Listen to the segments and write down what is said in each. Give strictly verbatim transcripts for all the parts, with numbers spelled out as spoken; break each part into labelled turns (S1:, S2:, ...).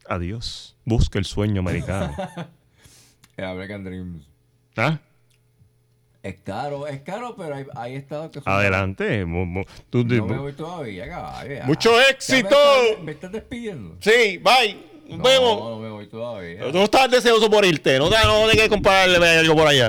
S1: Adiós. Busca el sueño americano.
S2: American Dreams.
S1: ¿Ah?
S2: Es caro, es caro, pero hay, hay estados que son...
S1: Adelante. Mu- mu- tú-
S2: No
S1: tú-
S2: me voy todavía, caballo. ya.
S1: ¡Mucho
S2: Ya
S1: éxito!
S2: Me estás, me estás despidiendo.
S1: Sí, bye. Nos
S2: No,
S1: vemos.
S2: no me voy todavía.
S1: Tú no estás deseoso por irte. No te, no te quieres compararle algo por allá.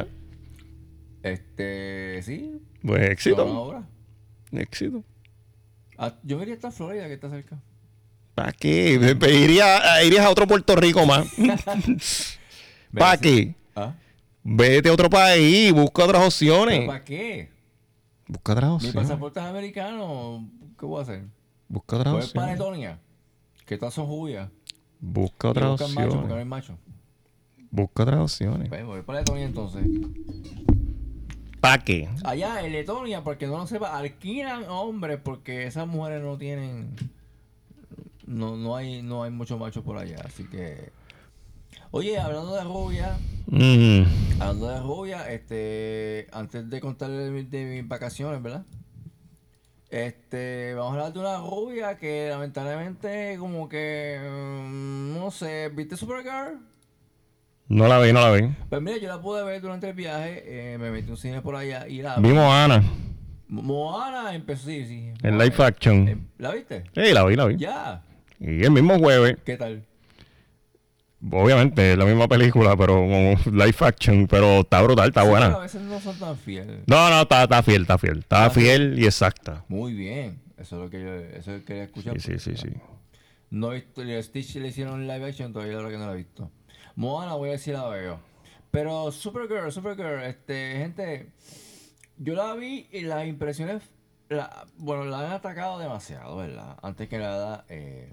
S2: Este, sí.
S1: Pues
S2: No,
S1: éxito.
S2: ahora.
S1: Éxito.
S2: Ah, yo me iría hasta Florida, que está cerca.
S1: ¿Para qué? Iría, irías a otro Puerto Rico más. ¿Para qué?
S2: ¿Ah?
S1: Vete a otro país, busca otras opciones.
S2: ¿Para qué?
S1: Busca otras
S2: Mi
S1: opciones.
S2: pasaporte es americano. ¿Qué voy a hacer?
S1: Busca otras
S2: Voy a
S1: opciones.
S2: Panetonia, que todas son jubias.
S1: Busca
S2: Y
S1: otras
S2: buscan macho porque no hay
S1: opciones.
S2: macho.
S1: Busca otras opciones.
S2: Pues voy para Letonia entonces.
S1: ¿Para qué?
S2: Allá en Letonia, porque no lo sepa, alquilan hombres porque esas mujeres no tienen... No, no hay no hay mucho macho por allá, así que... Oye, hablando de rubia,
S1: Mm.
S2: hablando de rubia, este... Antes de contarle de, mi- de mis vacaciones, ¿verdad? Este... Vamos a hablar de una rubia que lamentablemente como que... mm, no sé, ¿viste Supergirl?
S1: No la vi, no la vi.
S2: Pues mira, yo la pude ver durante el viaje, eh, me metí a un cine por allá y la vi.
S1: Vimos a Ana
S2: Mo- Moana empezó, sí, sí.
S1: en
S2: Moana.
S1: live action.
S2: Eh, ¿La viste?
S1: Sí, la vi, la vi.
S2: Ya.
S1: Y el mismo jueves,
S2: ¿Qué tal?
S1: obviamente, es la misma película, pero como live action, pero está brutal, está
S2: Sí, pero a
S1: buena.
S2: veces no son tan fieles.
S1: No, no, está, está fiel, está fiel. Está
S2: Ah,
S1: fiel y exacta.
S2: Muy bien. Eso es lo que yo eso es lo que quería escuchar.
S1: Sí, sí, sí, sí.
S2: No he visto, el Stitch le hicieron live action, todavía lo que no la he visto. Moana voy a decir la veo. Pero Supergirl, Supergirl, este, gente, yo la vi y las impresiones, la, bueno, la han atacado demasiado, ¿verdad? Antes que nada, eh,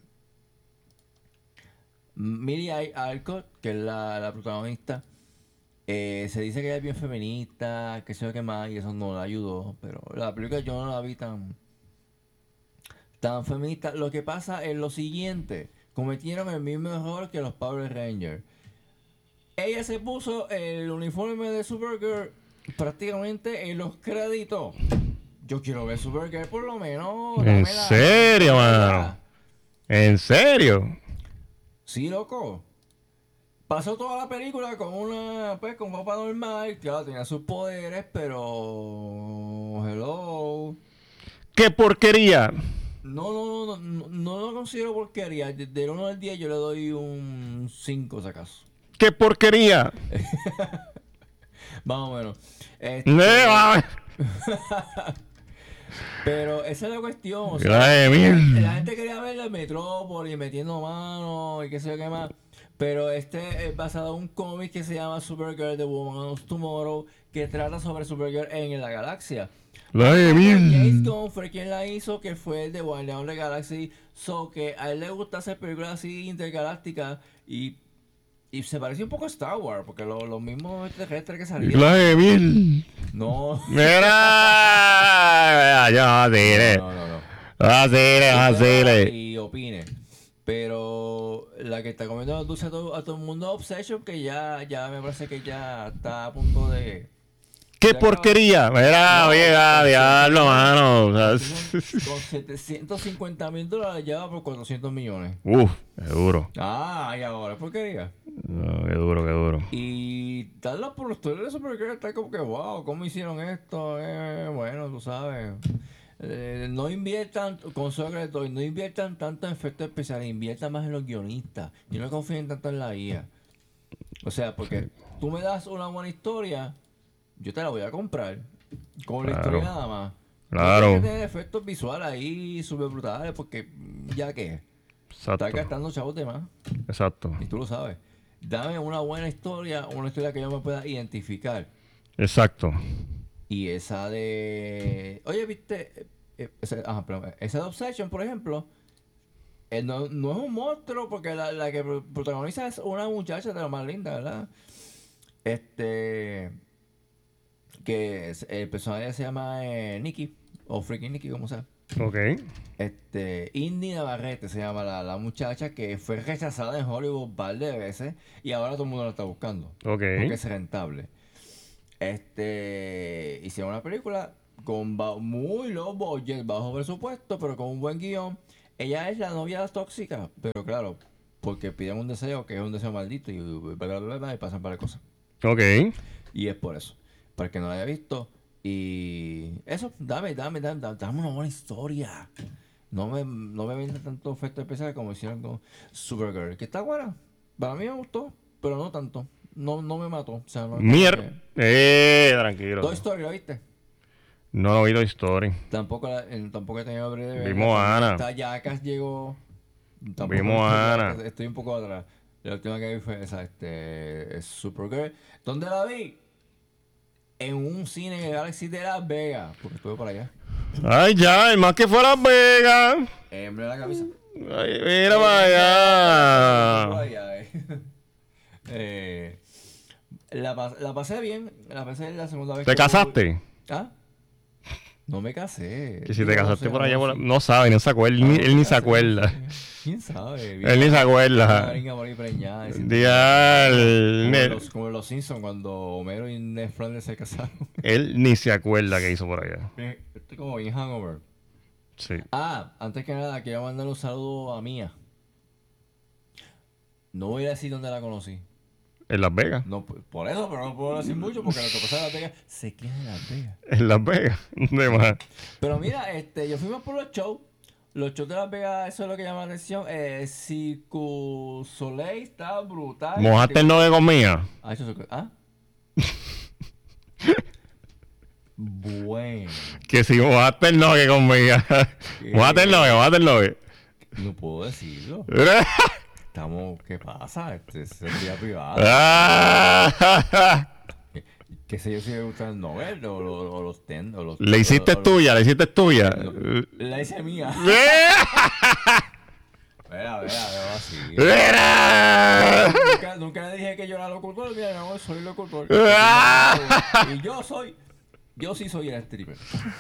S2: Miri Alcott, que es la, la protagonista, eh, se dice que ella es bien feminista, que sé yo qué más, y eso no la ayudó, pero la película yo no la vi tan, tan feminista. Lo que pasa es lo siguiente, cometieron el mismo error que los Power Rangers. Ella se puso el uniforme de Supergirl prácticamente en los créditos. Yo quiero ver Supergirl por lo menos.
S1: ¿En
S2: dame la-
S1: serio, mano? ¿En serio?
S2: Sí, loco. Pasó toda la película con una, pues, con ropa normal. Claro, tenía sus poderes, pero... Hello.
S1: ¡Qué porquería!
S2: No, no, no, no, no lo considero porquería. De- Del uno al diez yo le doy un cinco, si acaso.
S1: ¡Qué porquería!
S2: Más o menos. Este,
S1: ¡Ne, va!
S2: pero esa es la cuestión. O sea,
S1: ¡La de mil!
S2: la gente quería ver la Metrópolis metiendo mano y qué sé yo qué más. Pero este es basado en un cómic que se llama Supergirl The Woman of Tomorrow, que trata sobre Supergirl en la galaxia.
S1: ¡La de
S2: James
S1: mil!
S2: Gunn fue quien la hizo, que fue el de Guardian of the Galaxy. So que a él le gusta hacer películas así intergalácticas y, y se parece un poco a Star Wars, porque lo- los mismos extraterrestres que salieron.
S1: ¡La de mil!
S2: No.
S1: ¡Mira! Ya, dile.
S2: No, no, no.
S1: Asile, asile.
S2: Y opine. Pero la que está comiendo dulce a todo, a todo el mundo, Obsession, que ya, ya me parece que ya está a punto de...
S1: ¡Qué porquería! Mira,
S2: No,
S1: mira,
S2: con
S1: diablo, mano. O sea,
S2: Con setecientos cincuenta mil dólares lleva por cuatrocientos millones.
S1: Uf, qué duro.
S2: Ah, y ahora es porquería.
S1: No, qué duro, qué duro.
S2: Y tal los productores de Supergirl está como que, wow, ¿cómo hicieron esto? Eh, bueno, tú sabes. Eh, no inviertan, con Supergirl estoy, no inviertan tanto en efectos especiales, inviertan más en los guionistas. Y no confíen tanto en la I A. O sea, porque tú me das una buena historia, yo te la voy a comprar. Con la
S1: Claro.
S2: historia nada más.
S1: Claro.
S2: No tienes que tener efectos visuales ahí súper brutales, porque ya que
S1: Exacto.
S2: estás gastando chavos de más.
S1: Exacto.
S2: Y tú lo sabes. Dame una buena historia, una historia que yo me pueda identificar.
S1: Exacto.
S2: Y esa de... Oye, viste... Eh, esa, ajá, perdón, esa de Obsession, por ejemplo, eh, no, no es un monstruo porque la, la que pro- protagoniza es una muchacha de lo más linda, ¿verdad? Este... Que es- el personaje se llama eh, Nikki, o Freaking Nikki, como sea.
S1: Ok.
S2: Este, Indy Navarrete se llama la, la muchacha que fue rechazada en Hollywood un par de veces y ahora todo el mundo la está buscando.
S1: Ok.
S2: Porque es rentable. Este, hicieron una película con ba- muy low budget, bajo presupuesto, pero con un buen guión. Ella es la novia tóxica, pero claro, porque piden un deseo que es un deseo maldito y, bla, bla, bla, bla, y pasan para cosas.
S1: Ok.
S2: Y es por eso. Para el que no lo haya visto. Y eso, dame, dame, dame, dame, dame una buena historia. No me, no me venden tanto efecto especial como hicieron con Supergirl, que está buena. Para mí me gustó, pero no tanto. No, no me mató. O sea, no es como
S1: Mier.
S2: que-
S1: Eh, tranquilo.
S2: Toy Story, ¿lo viste?
S1: No lo vi Toy Story.
S2: Tampoco, la- eh, tampoco he tenido breve de ver.
S1: Vimos a Ana.
S2: Esta Jackass llegó. Tampoco
S1: Vimos
S2: he visto
S1: a Ana.
S2: Jackass, estoy un poco atrás. La última que vi fue esa, este, es Supergirl. ¿Dónde la vi? En un cine en el Galaxy de Las Vegas. Porque estuve por allá.
S1: Ay, ya, el más que fue a Las Vegas.
S2: Eh, mira la camisa.
S1: Ay, mira para
S2: Por
S1: allá.
S2: allá, eh. Eh, la, pas- la pasé bien. La pasé la segunda vez.
S1: ¿Te
S2: que
S1: casaste?
S2: fui. ¿Ah? No me casé.
S1: Que si te
S2: Digo,
S1: casaste
S2: no sé,
S1: por allá,
S2: no,
S1: por-
S2: sí.
S1: no sabe, no se acuerda. Él,
S2: No,
S1: ni-
S2: no
S1: él
S2: me
S1: ni se
S2: casé,
S1: acuerda.
S2: ¿Quién sabe?
S1: Él ni se
S2: Una
S1: acuerda.
S2: gringa por ahí preñada. diciendo-
S1: Dial.
S2: Como
S1: ne-
S2: los, como los Simpsons cuando Homero y Ned Flanders se casaron.
S1: Él ni se acuerda que hizo por allá.
S2: Estoy como bien hangover.
S1: Sí.
S2: Ah, antes que nada, quiero mandarle un saludo a Mía. No voy a decir dónde la conocí.
S1: En Las Vegas.
S2: No, por por eso, pero no puedo decir mucho porque lo que pasa en Las Vegas se queda en Las Vegas.
S1: En Las Vegas. De más.
S2: Pero mira, este, yo fuimos por los shows. Los shows de Las Vegas, eso es lo que llama la atención. Eh, Circus Soleil está brutal.
S1: ¿Mojaste el novio conmigo?
S2: Ah, eso es... ¿Ah? Bueno.
S1: Que si mojaste el novio conmigo. Mojaste el novio, mojaste el novio.
S2: No puedo decirlo. Estamos... ¿Qué pasa? Este es el día privado.
S1: Ah.
S2: ¿Qué sé yo si me gusta el Nobel o, los- o los ten o los...
S1: Le hiciste
S2: o los-
S1: tuya, le hiciste tuya.
S2: La hice mía. Mira, mira, mira, así.
S1: Mira.
S2: Nunca, nunca le dije que yo era locutor, mira, no, soy locutor.
S1: Ah.
S2: Y yo soy, yo sí soy el stripper.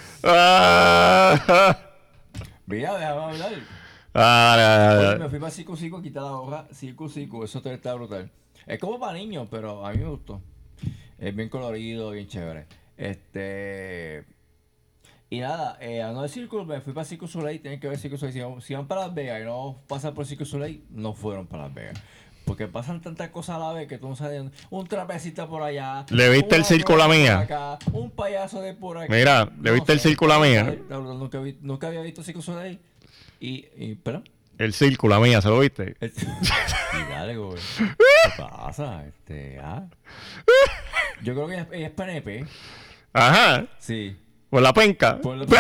S1: Ah.
S2: Mira, déjame hablar.
S1: Ah,
S2: Oye, me fui para Circo Circo a quitar la hoja. Circo Circo, eso te está brutal. Es como para niños, pero a mí me gustó. Es bien colorido, bien chévere. Este... Y nada, eh, a no de Circo, me fui para Circo Soleil, tienen que ver Circo Soleil. Si van, si van para Las Vegas y no pasan por Circo Soleil, no fueron para Las Vegas. Porque pasan tantas cosas a la vez que tú no sabes. Un trapecista por allá.
S1: ¿Le viste el
S2: una
S1: circo la
S2: por
S1: mía?
S2: acá, un payaso de por acá.
S1: Mira, ¿le viste el circo la mía?
S2: La verdad, Nunca, vi- nunca había visto Circo Soleil. Y, y, ¿pero?
S1: El círculo, la mía, ¿se lo viste?
S2: El- y dale, güey. ¿Qué pasa? Este, ah. Yo creo que ella, ella es P N P.
S1: Ajá.
S2: Sí.
S1: Por la penca.
S2: Por la...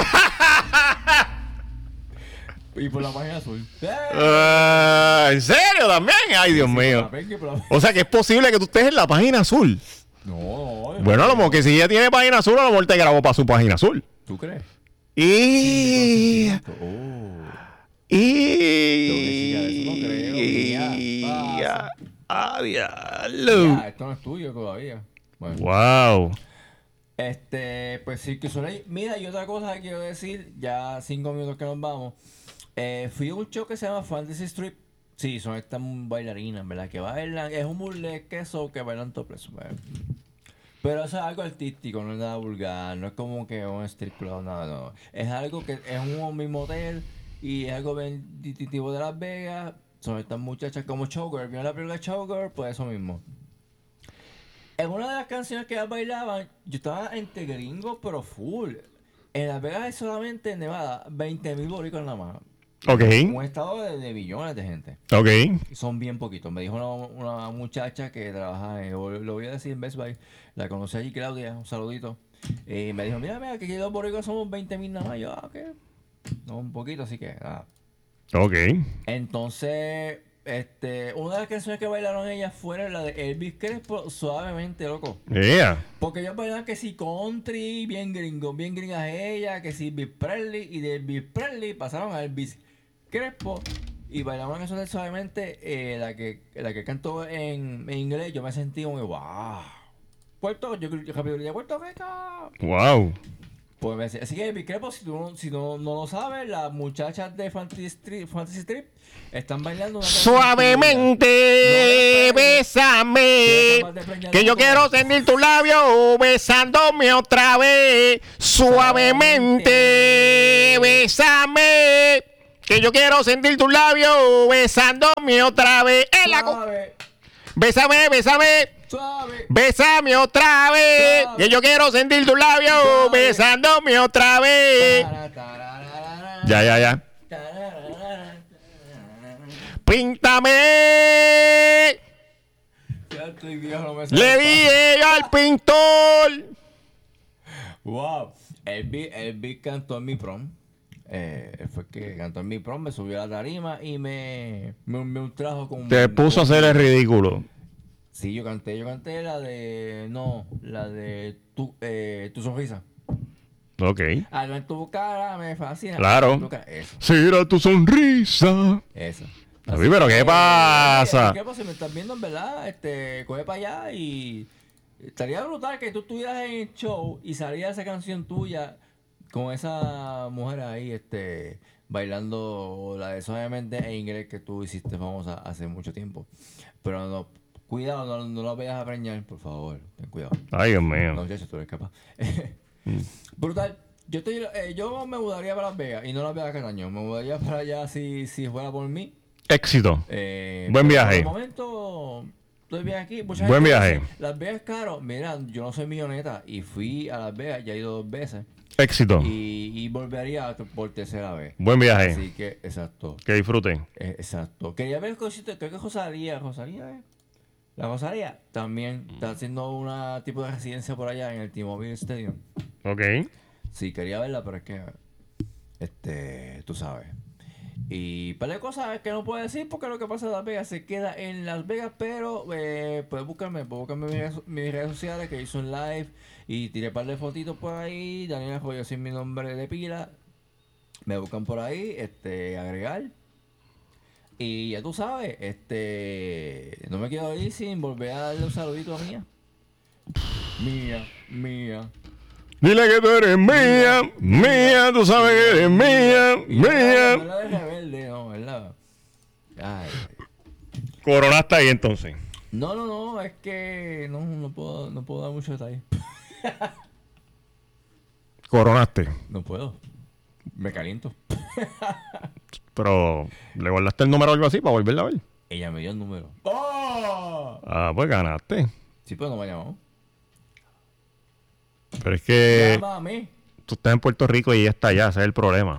S2: y por la página azul. ¡Eh!
S1: Ah, ¿en serio también? Ay, Dios
S2: Sí, por
S1: mío.
S2: la penca y por la-
S1: O sea que es posible que tú estés en la página azul.
S2: No, no.
S1: Bueno, a lo mejor que si ella tiene página azul, a lo mejor te grabó para su página azul.
S2: ¿Tú crees?
S1: Y...
S2: Oh.
S1: Y...
S2: Eso no creo, niña.
S1: Ah, diablo.
S2: Ya, esto no es tuyo todavía. Bueno.
S1: Wow.
S2: Este, pues sí, que Soleil. Mira, y otra cosa que quiero decir, ya cinco minutos que nos vamos. Eh, fui a un show que se llama Fantasy Strip. Sí, son estas bailarinas, ¿verdad? Que bailan, es un burlesque eso que bailan topless. ¿verdad? Pero eso es algo artístico, no es nada vulgar, no es como que un strip club, nada, no. Es algo que es un mismo hotel y es algo bien distintivo de Las Vegas. Son estas muchachas como Showgirl, ¿vieron la película Showgirl? Pues eso mismo. En una de las canciones que ellas bailaban, yo estaba entre gringos, pero full. En Las Vegas hay solamente en Nevada veinte mil boricuas nada más.
S1: Ok.
S2: Un estado de, de billones de gente.
S1: Ok.
S2: Y son bien poquitos. Me dijo una, una muchacha que trabaja, en, lo voy a decir en Best Buy, la conocí allí, Claudia, un saludito. Y me dijo, mira, mira, que aquí los boricuas somos veinte mil nada más. Yo, ah, ¿qué? No, un poquito, así que nada.
S1: Ok.
S2: Entonces, este, una de las canciones que bailaron ellas fueron la de Elvis Crespo, Suavemente, loco.
S1: Yeah.
S2: Porque ellos bailaban que si country, bien gringo, bien gringas ella, que si Elvis Presley, y de Elvis Presley pasaron a Elvis Crespo y bailaban una canción de Suavemente, eh, la que la que cantó en, en inglés. Yo me sentí como, wow. Puerto, yo rápido de Puerto Rico.
S1: Wow.
S2: Pues me decía, así que Elvis Crespo, si tú no, si no, no lo sabes, las muchachas de Fantasy Strip, Fantasy Strip están bailando una canción
S1: Suavemente,
S2: tuya.
S1: bésame. Que yo quiero sentir tus labios besándome otra vez. Suavemente, bésame. Que yo quiero sentir tus labios besándome otra vez. En la co-
S2: Suave,
S1: Bésame, bésame.
S2: suave.
S1: Bésame otra vez.
S2: Suave.
S1: Que yo quiero sentir tus labios
S2: Suave.
S1: besándome otra vez.
S2: Tara, tararara,
S1: Ya, ya, ya.
S2: tararara.
S1: Píntame.
S2: Ya estoy viejo, no me
S1: Le
S2: sale.
S1: dije yo al pintor.
S2: Wow. El beat, el beat cantó en mi prom. Eh, él fue el que cantó en mi prom, me subió a la tarima y me, me, me trajo con...
S1: Te puso a
S2: con-
S1: hacer el ridículo.
S2: Sí, yo canté, yo canté la de... No, la de tu, eh, tu sonrisa.
S1: Ok.
S2: Algo en tu cara me fascina.
S1: Claro.
S2: En tu cara- Eso,
S1: Será tu sonrisa.
S2: eso.
S1: David, pero ¿qué
S2: Eh,
S1: pasa?
S2: ¿Qué pasa? Si me estás viendo en verdad, este, coge para allá y... Estaría brutal que tú estuvieras en el show y saliera esa canción tuya con esa mujer ahí, este, bailando la de Suavemente en inglés que tú hiciste famosa hace mucho tiempo. Pero no, cuidado, no, no la vayas a preñar, por favor, ten cuidado.
S1: Ay, Dios
S2: No,
S1: mío.
S2: muchachos, tú eres capaz. Brutal. Yo, estoy, eh, yo me mudaría para Las Vegas y no Las Vegas cada año. Me mudaría para allá si, si fuera por mí.
S1: Éxito.
S2: Eh,
S1: Buen
S2: pero
S1: viaje.
S2: Por el momento, estoy bien aquí. Mucha
S1: Buen
S2: gente
S1: viaje.
S2: dice, Las Vegas es caro. Mira, yo no soy milloneta y fui a Las Vegas, ya he ido dos veces.
S1: Éxito.
S2: Y, y volvería por tercera vez.
S1: Buen viaje.
S2: Así que, exacto.
S1: Que disfruten.
S2: eh, exacto. Quería ver cositas, creo que Rosalía, Rosalía, ¿eh? La Rosalía también está haciendo una tipo de residencia por allá en el T-Mobile Stadium.
S1: Ok.
S2: Sí, quería verla, pero es que, este, tú sabes. Y para de cosas que no puedo decir porque lo que pasa en Las Vegas se queda en Las Vegas, pero eh, puedes buscarme, puedes buscarme en mis redes, mis redes sociales que hice un live y tiré un par de fotitos por ahí, Daniel Arroyo sin mi nombre de pila, me buscan por ahí, este, agregar. Y ya tú sabes, este, no me quiero ir sin volver a darle un saludito a Mía. Mía, Mía.
S1: Dile que tú eres mía, mía, tú sabes que eres mía,
S2: Y no la- no
S1: mía.
S2: la de rebelde, no, ¿verdad? Ay.
S1: Coronaste ahí entonces.
S2: No, no, no, es que no, no puedo, no puedo dar mucho detalle.
S1: Coronaste.
S2: No puedo. Me caliento.
S1: Pero, ¿le guardaste el número o algo así para volverla a ver?
S2: Ella me dio el número. ¡Oh!
S1: Ah, pues ganaste.
S2: Sí, pero no me llamó.
S1: Pero es que
S2: Llámame.
S1: tú estás en Puerto Rico y ella está allá, ese es el problema.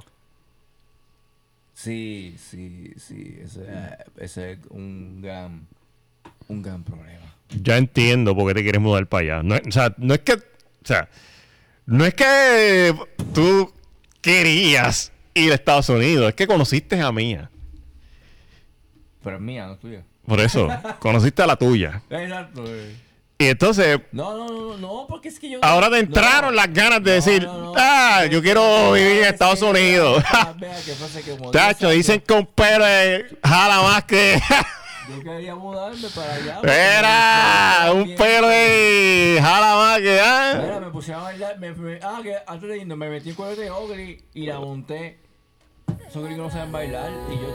S2: Sí, sí, sí. Ese, ese es un gran, un gran problema.
S1: Ya entiendo por qué te quieres mudar para allá. No, es- o sea, no es que, o sea, no es que tú querías ir a Estados Unidos, es que conociste a Mía.
S2: Pero es mía, no es tuya.
S1: Por eso, conociste a la tuya.
S2: Exacto. eh.
S1: Y entonces,
S2: No, no, no, no, porque es que yo...
S1: ahora te entraron
S2: no,
S1: las ganas de
S2: no,
S1: decir,
S2: no, no.
S1: ah, yo quiero vivir en Estados
S2: Sí,
S1: Unidos.
S2: vea, vea, que pasa que como
S1: Tacho,
S2: diez
S1: dicen
S2: años,
S1: que un pelo es- jala más que...
S2: yo quería mudarme para allá. porque
S1: Era
S2: me-
S1: un pelo de jala más que... ah.
S2: Mira, me pusieron a bailar. Me, me- ah, que antes de irnos me metí en cuerda de Ogri y la monté. Esos gringos no saben bailar. Y yo